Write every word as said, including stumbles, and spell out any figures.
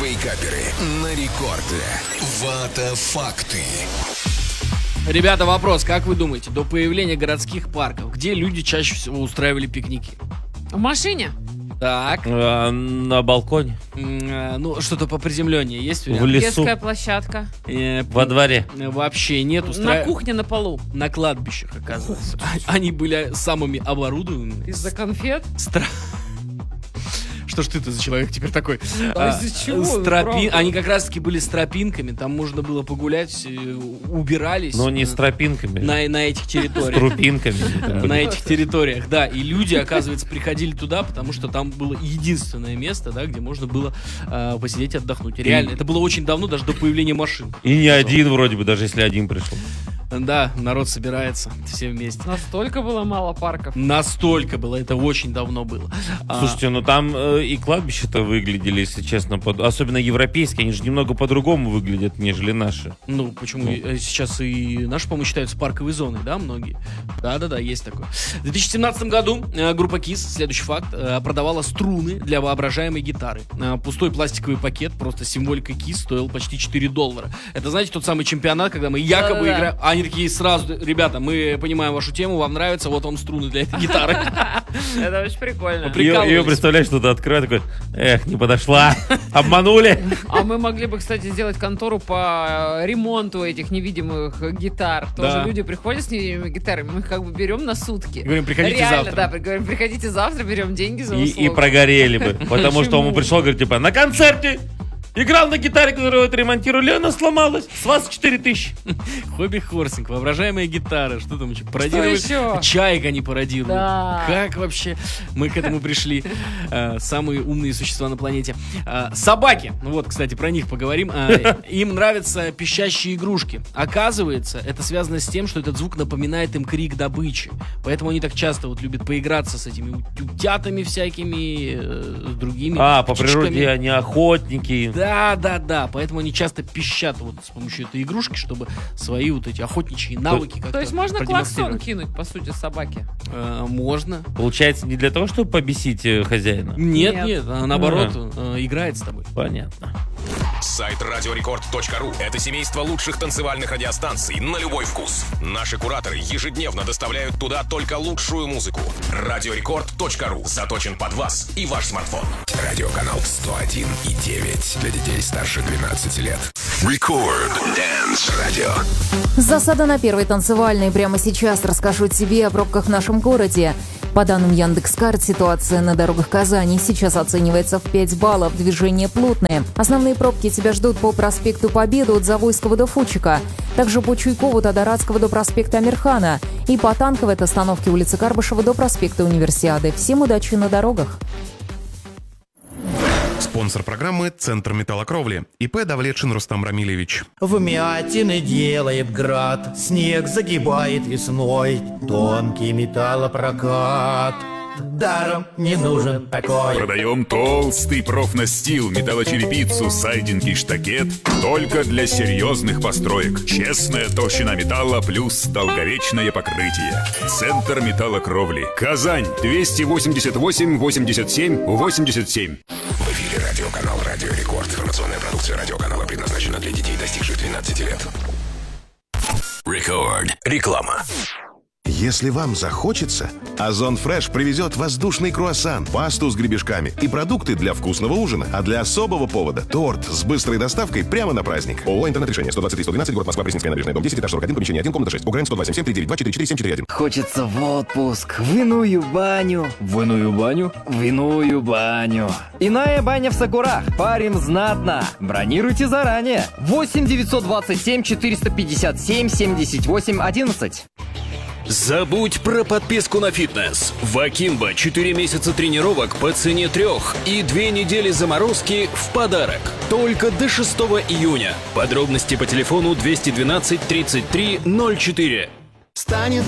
Вейкаперы на рекорде. Вата факты. Ребята, вопрос, как вы думаете, до появления городских парков, где люди чаще всего устраивали пикники? В машине? Так. А, на балконе. М, Ну, что-то поприземленнее есть вариант? В лесу. Детская площадка. Э, Во дворе. Вообще нет. На устра- кухне на полу. На кладбищах, оказывается. Они были самыми оборудованными. Из-за конфет? Стра... Что ж ты-то за человек теперь такой? А из-за чего? с тропи- Правда. Они как раз-таки были с тропинками, там можно было погулять, э, убирались. Но не э, с тропинками. на, на этих С территориях. трупинками. На этих территориях, да. И люди, оказывается, приходили туда, потому что там было единственное место, да, где можно было э, посидеть и отдохнуть. Реально, это было очень давно, даже до появления машин. И не один вроде бы, даже если один пришел. Да, народ собирается, все вместе. Настолько было мало парков. Настолько было, это очень давно было. А, Слушайте, ну там э, и кладбища-то выглядели, если честно, под... особенно европейские, они же немного по-другому выглядят, нежели наши. Ну, почему Ну. э, сейчас и наши, по-моему, считаются парковой зоной, да, многие? Да-да-да, есть такое. В две тысячи семнадцатом году э, группа Kiss, следующий факт, э, продавала струны для воображаемой гитары. Э, пустой пластиковый пакет, просто символика Kiss, стоил почти четыре доллара. Это, знаете, тот самый чемпионат, когда мы якобы Да-да-да. играем... А они такие сразу, ребята, мы понимаем вашу тему, вам нравится, вот вам струны для этой гитары. Это очень прикольно. При- Ее, Прикалывались. представляешь, что-то открывает, такой, эх, не подошла, обманули. А мы могли бы, кстати, сделать контору по э, ремонту этих невидимых э, гитар. Тоже Да. люди приходят с невидимыми гитарами, мы их как бы берем на сутки. Говорим, приходите Реально, завтра. да, при- говорим, приходите завтра, берем деньги за И, услугу. и прогорели бы. Потому что он Почему? пришел, говорит, типа, на концерте играл на гитаре, которую отремонтировали, она сломалась. С вас четыре тысячи. Хобби-хорсинг, воображаемая гитара, что там еще? Пародировали? еще? Чайк они пародируют. Да. Как вообще мы к этому пришли? А, Самые умные существа на планете. А, Собаки. Ну вот, кстати, про них поговорим. А, Им нравятся пищащие игрушки. Оказывается, это связано с тем, что этот звук напоминает им крик добычи. Поэтому они так часто вот любят поиграться с этими ут- утятами всякими, э, с другими А, по птичками. природе они охотники. Да, да, да. Поэтому они часто пищат вот с помощью этой игрушки, чтобы свои вот эти охотничьи навыки как-то То есть можно клаксон продемонстрировать. кинуть, по сути, собаке? Э, Можно. Получается, не для того, чтобы побесить э, хозяина? Нет, Нет. нет, а наоборот, э, играет с тобой. Понятно. Сайт радиорекорд точка ру – это семейство лучших танцевальных радиостанций на любой вкус. Наши кураторы ежедневно доставляют туда только лучшую музыку. радиорекорд точка ру заточен под вас и ваш смартфон. Радиоканал сто один и девять для детей старше двенадцати лет. Рекорд Дэнс Радио. Засада на первой танцевальной. Прямо сейчас расскажу тебе о пробках в нашем городе. По данным Яндекс.Карт, ситуация на дорогах Казани сейчас оценивается в пять баллов. Движение плотное. Основные пробки тебя ждут по проспекту Победы от Завойского до Фучика. Также по Чуйкову от Адаратского до проспекта Амирхана. И по Танковой от остановки улицы Карбышева до проспекта Универсиады. Всем удачи на дорогах. Спонсор программы – Центр металлокровли. ИП Давлетшин Рустам Рамилевич. Вмятины делает град, снег загибает весной, тонкий металлопрокат. Даром не нужен такой. Продаем толстый профнастил, металлочерепицу, сайдинг и штакет только для серьезных построек. Честная толщина металла плюс долговечное покрытие. Центр металлокровли. Казань. двести восемьдесят восемь восемьдесят семь восемьдесят семь. В эфире радиоканал Радио Рекорд. Информационная продукция радиоканала предназначена для детей, достигших двенадцати лет. Рекорд. Реклама. Если вам захочется, Озон Фреш привезет воздушный круассан, пасту с гребешками и продукты для вкусного ужина. А для особого повода – торт с быстрой доставкой прямо на праздник. ООО «Интернет-решение» сто двадцать три сто двенадцать, город Москва, Пресненская набережная, дом десять, этаж сорок один, помещение один, комната шесть. УГРН сто два семь семь три девять два четыре четыре семь четыре один. Хочется в отпуск, в иную баню. В иную баню? В иную баню. Иная баня в Сакурах. Парим знатно. Бронируйте заранее. восемь девятьсот двадцать семь четыреста пятьдесят семь семьдесят восемь одиннадцать. Забудь про подписку на фитнес. В Акимбо четыре месяца тренировок по цене трех и две недели заморозки в подарок. Только до шестого июня. Подробности по телефону двести двенадцать тридцать три ноль четыре. Станет